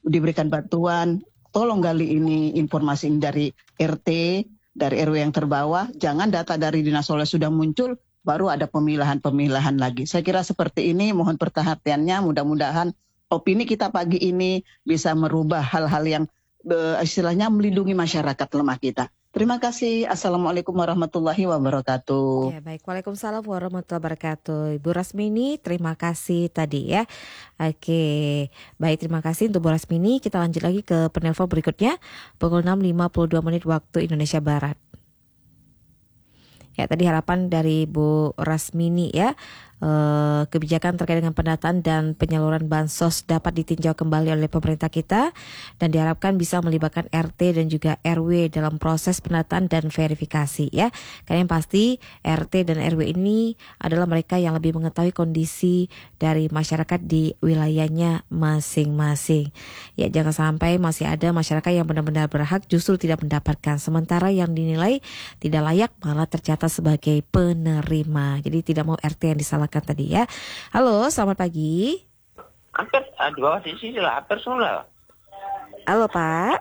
diberikan bantuan, tolong gali ini informasi ini dari RT, dari RW yang terbawah, jangan data dari Dinas Sosial sudah muncul, baru ada pemilahan-pemilahan lagi. Saya kira seperti ini, mohon perhatiannya, mudah-mudahan opini kita pagi ini bisa merubah hal-hal yang istilahnya melindungi masyarakat lemah kita. Terima kasih. Assalamualaikum warahmatullahi wabarakatuh. Ya, baik. Waalaikumsalam warahmatullahi wabarakatuh. Ibu Rasmini, terima kasih tadi ya. Oke, baik, terima kasih untuk Bu Rasmini. Kita lanjut lagi ke penelpon berikutnya. Pukul 6.52 waktu Indonesia Barat. Ya, tadi harapan dari Bu Rasmini ya. Kebijakan terkait dengan pendataan dan penyaluran bansos dapat ditinjau kembali oleh pemerintah kita dan diharapkan bisa melibatkan RT dan juga RW dalam proses pendataan dan verifikasi ya. Karena yang pasti RT dan RW ini adalah mereka yang lebih mengetahui kondisi dari masyarakat di wilayahnya masing-masing. Ya, jangan sampai masih ada masyarakat yang benar-benar berhak justru tidak mendapatkan, sementara yang dinilai tidak layak malah tercatat sebagai penerima. Jadi tidak mau RT yang disalahkan tadi ya. Halo, selamat pagi. Hampir di bawah sisi lah, personal. Halo Pak.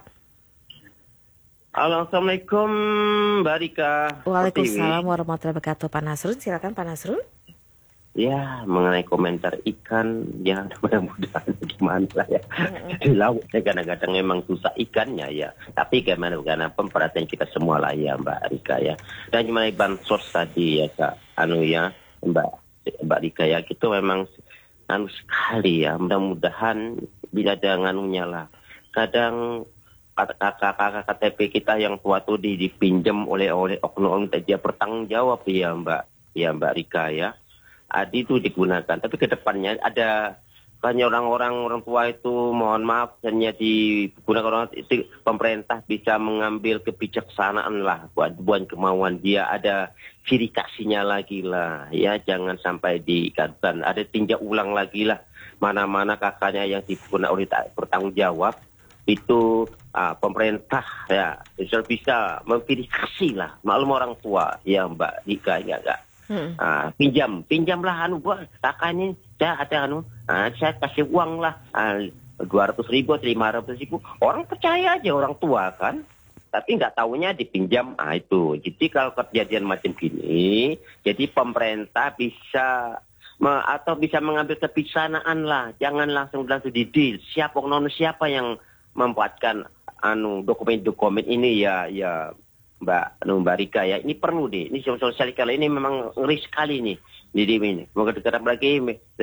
Halo, Assalamualaikum Mbak Rika. Waalaikumsalam warahmatullahi wabarakatuh. Pak Nasrun, silakan Pak Nasrun. Ya, mengenai komentar ikan, ya mudah-mudahan gimana lah ya. Di laut ya kadang-kadang memang susah ikannya ya. Tapi karena perhatian kita semua lah ya Mbak Rika ya. Dan mengenai bansos tadi ya Kak, ya Mbak Rika ya, itu memang sekali ya. Mudah-mudahan bila ada nganunya lah. Kadang kakak-kakak KTP kita yang tua tuh dipinjam oleh oknum dia bertanggung jawab ya Mbak Rika ya. Adi itu digunakan, tapi ke depannya ada banyak orang tua itu mohon maaf hanya digunakan orang itu, pemerintah bisa mengambil kebijaksanaan lah buat kemauan dia, ada verifikasinya lagi lah ya, jangan sampai dikatakan ada tinjau ulang lagi lah mana-mana kakaknya yang digunakan oleh bertanggung jawab itu pemerintah ya bisa memverifikasi lah, maklum orang tua ya Mbak Dika ya enggak. Pinjamlah gua kakaknya saya ada saya kasih uang lah 200.000 atau 500.000, orang percaya aja orang tua kan, tapi nggak taunya dipinjam itu. Jadi kalau kejadian macam gini, jadi pemerintah bisa atau bisa mengambil kebijaksanaan lah, jangan langsung didil siapa yang membuatkan dokumen ini ya Mbak Rika ya, ini perlu deh, ini sosial kali ini memang ngeri sekali nih. Jadi ini mau dekat lagi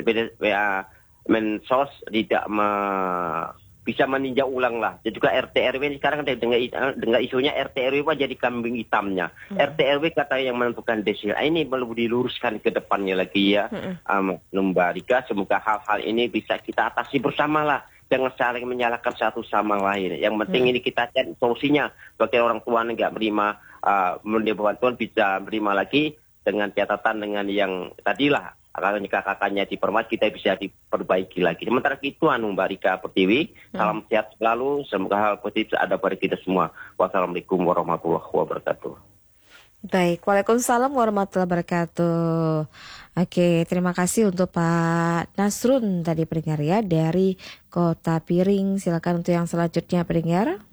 Mensos tidak bisa meninjau ulang lah. Dan juga RT RW ini sekarang dengar isunya RT RW jadi kambing hitamnya. RT RW katanya yang menentukan desil. Ini perlu diluruskan ke depannya lagi ya. Mbak Rika, semoga hal-hal ini bisa kita atasi bersama lah. Jangan saling menyalahkan satu sama lain. Yang penting ini kita cari solusinya. Bagi orang tua nggak menerima bantuan bisa menerima lagi dengan catatan dengan yang tadilah kakak-kakaknya dipermat, kita bisa diperbaiki lagi. Sementara itu Mbak Rika Pertiwi, salam sehat selalu. Semoga hal positif ada pada kita semua. Wassalamualaikum warahmatullahi wabarakatuh. Baik, waalaikumsalam warahmatullahi wabarakatuh. Oke, terima kasih untuk Pak Nasrun tadi pendengar ya dari Kota Piring. Silakan untuk yang selanjutnya pendengar.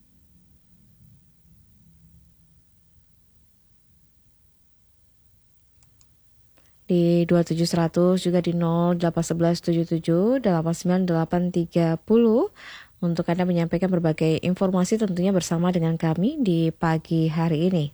Di 27100 juga di 0811777 89830 untuk Anda menyampaikan berbagai informasi tentunya bersama dengan kami di pagi hari ini.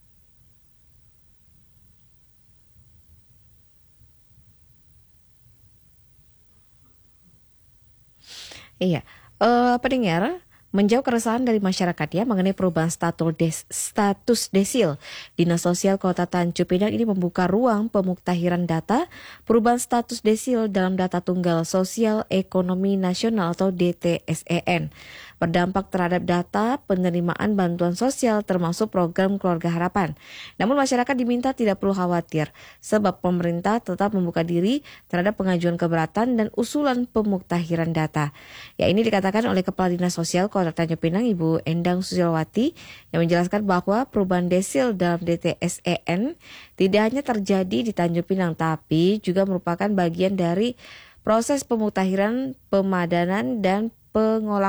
Iya, pendengar, menjawab keresahan dari masyarakat ya mengenai perubahan status desil. Dinas Sosial Kota Tanjung Pinang ini membuka ruang pemuktahiran data perubahan status desil dalam data tunggal sosial ekonomi nasional atau DTSEN. Berdampak terhadap data penerimaan bantuan sosial termasuk program Keluarga Harapan. Namun masyarakat diminta tidak perlu khawatir sebab pemerintah tetap membuka diri terhadap pengajuan keberatan dan usulan pemuktahiran data. Ya, ini dikatakan oleh Kepala Dinas Sosial Kota Tanjung Pinang Ibu Endang Susilowati yang menjelaskan bahwa perubahan desil dalam DTSEN tidak hanya terjadi di Tanjung Pinang tapi juga merupakan bagian dari proses pemuktahiran, pemadanan dan pengolahan